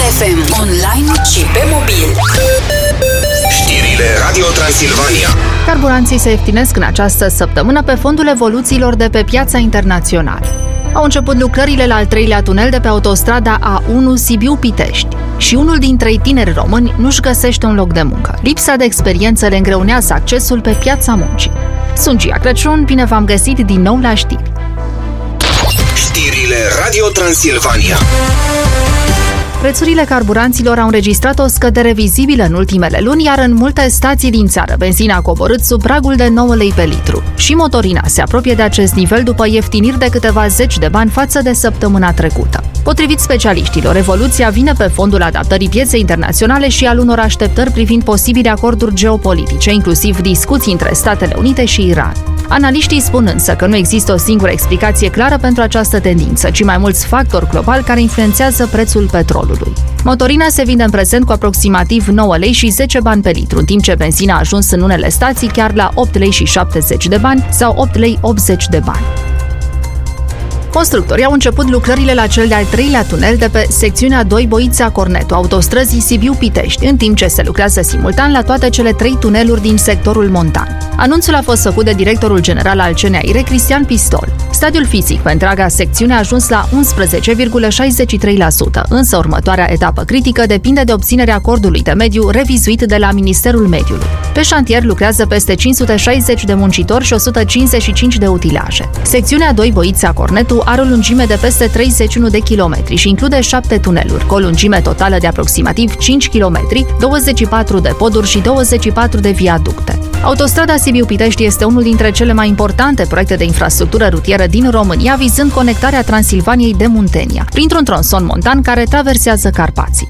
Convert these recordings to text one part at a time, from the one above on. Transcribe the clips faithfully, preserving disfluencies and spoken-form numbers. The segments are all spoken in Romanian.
F M, online și pe mobil. Știrile Radio Transilvania. Carburanții se ieftinesc în această săptămână pe fondul evoluțiilor de pe piața internațională. Au început lucrările la al treilea tunel de pe autostrada A unu Sibiu-Pitești și unul dintre ei tineri români nu-și găsește un loc de muncă. Lipsa de experiență le îngreunează accesul pe piața muncii. Sunt Gia Crăciun, bine v-am găsit din nou la știri. Știrile Radio Transilvania. Prețurile carburanților au înregistrat o scădere vizibilă în ultimele luni, iar în multe stații din țară benzina a coborât sub pragul de nouă lei pe litru. Și motorina se apropie de acest nivel după ieftiniri de câteva zeci de bani față de săptămâna trecută. Potrivit specialiștilor, evoluția vine pe fondul adaptării pieței internaționale și al unor așteptări privind posibile acorduri geopolitice, inclusiv discuții între Statele Unite și Iran. Analiștii spun însă că nu există o singură explicație clară pentru această tendință, ci mai mulți factori globali care influențează prețul petrolului. Motorina se vinde în prezent cu aproximativ nouă lei și zece bani pe litru, în timp ce benzina a ajuns în unele stații chiar la opt lei și șaptezeci de bani sau opt lei optzeci de bani. Constructorii au început lucrările la cel de-al treilea tunel de pe secțiunea doi Boița-Cornetu, autostrăzii Sibiu-Pitești, în timp ce se lucrează simultan la toate cele trei tuneluri din sectorul montan. Anunțul a fost făcut de directorul general al C N A I R E, Cristian Pistol. Stadiul fizic pe întreaga secțiune a ajuns la unsprezece virgulă șaizeci și trei la sută, însă următoarea etapă critică depinde de obținerea acordului de mediu revizuit de la Ministerul Mediului. Pe șantier lucrează peste cinci sute șaizeci de muncitori și o sută cincizeci și cinci de utilaje. Secțiunea doi Boița-Cornetu are o lungime de peste treizeci și unu de kilometri și include șapte tuneluri, cu o lungime totală de aproximativ cinci kilometri, douăzeci și patru de poduri și douăzeci și patru de viaducte. Autostrada Sibiu-Pitești este unul dintre cele mai importante proiecte de infrastructură rutieră din România, vizând conectarea Transilvaniei de Muntenia, printr-un tronson montan care traversează Carpații.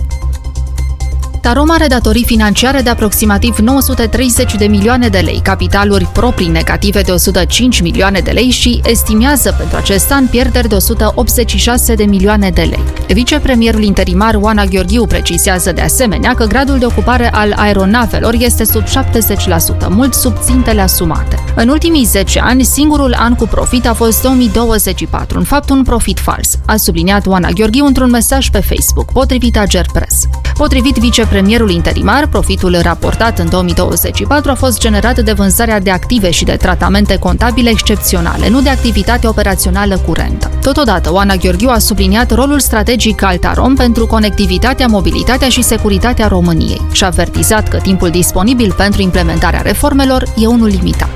Tarom are datorii financiare de aproximativ nouă sute treizeci de milioane de lei, capitaluri proprii negative de o sută cinci milioane de lei și estimează pentru acest an pierderi de o sută optzeci și șase de milioane de lei. Vicepremierul interimar Oana Gheorghiu precizează de asemenea că gradul de ocupare al aeronavelor este sub șaptezeci la sută, mult sub țintele asumate. În ultimii zece ani, singurul an cu profit a fost două mii douăzeci și patru, în fapt un profit fals, a subliniat Oana Gheorghiu într-un mesaj pe Facebook, potrivit Agerpress. Potrivit vicepremierul interimar, profitul raportat în două mii douăzeci și patru a fost generat de vânzarea de active și de tratamente contabile excepționale, nu de activitate operațională curentă. Totodată, Oana Gheorghiu a subliniat rolul strategic al Tarom pentru conectivitatea, mobilitatea și securitatea României și a avertizat că timpul disponibil pentru implementarea reformelor e unul limitat.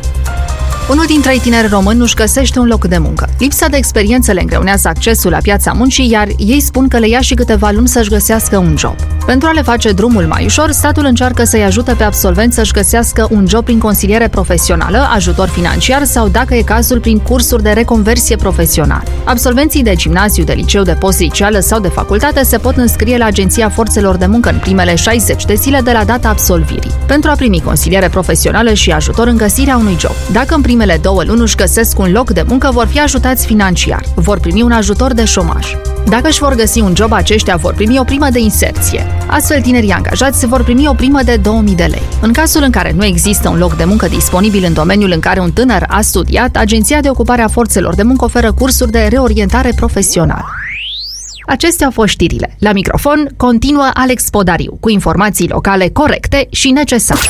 Unul dintre ei tineri români nu-și găsește un loc de muncă. Lipsa de experiență le îngreunează accesul la piața muncii, iar ei spun că le ia și câteva luni să-și găsească un job. Pentru a le face drumul mai ușor, statul încearcă să-i ajute pe absolvenți să-și găsească un job prin consiliere profesională, ajutor financiar sau, dacă e cazul, prin cursuri de reconversie profesională. Absolvenții de gimnaziu, de liceu, de post-liceală sau de facultate se pot înscrie la Agenția Forțelor de Muncă în primele șaizeci de zile de la data absolvirii, pentru a primi consiliere profesională și ajutor în găsirea unui job. Dacă în primele două luni își găsesc un loc de muncă, vor fi ajutați financiar, vor primi un ajutor de șomaj. Dacă își vor găsi un job, aceștia vor primi o primă de inserție. Astfel, tinerii angajați vor primi o primă de două mii de lei. În cazul în care nu există un loc de muncă disponibil în domeniul în care un tânăr a studiat, Agenția de Ocupare a Forțelor de Muncă oferă cursuri de reorientare profesională. Acestea au fost știrile. La microfon continuă Alex Podariu, cu informații locale corecte și necesare.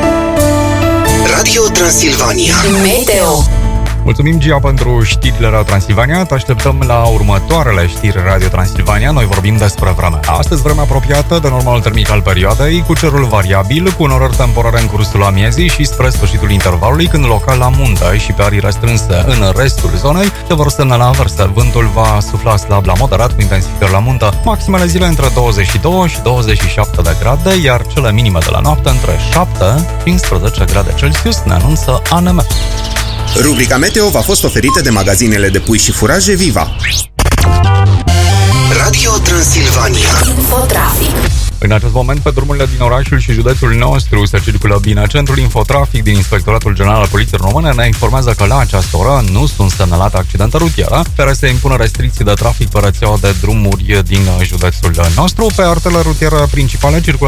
Radio Transilvania. Meteo. Mulțumim, Gia, pentru știrile Radio Transilvania. Te așteptăm la următoarele știri Radio Transilvania. Noi vorbim despre vreme. Astăzi, vreme apropiată de normalul termic al perioadei, cu cerul variabil, cu norări temporare în cursul amiezii și spre sfârșitul intervalului, când local la munte și pe arii restrânse în restul zonei se vor semnala averse. Vântul va sufla slab la moderat, cu intensificări la muntă. Maximele zile între douăzeci și doi și douăzeci și șapte de grade, iar cele minime de la noapte între șapte și cincisprezece grade Celsius, ne anunță A N M. Rubrica Meteo v-a fost oferită de magazinele de pui și furaje Viva. Radio Transilvania. Infotrafic. În acest moment, pe drumurile din orașul și județul nostru se circulă bine. Centrul Infotrafic din Inspectoratul General al Poliției Române ne informează că la această oră nu sunt semnalate accidente rutiere, care se impun restricții de trafic pe rețeaua de drumuri din județul nostru. Pe arterele rutiere principale circulă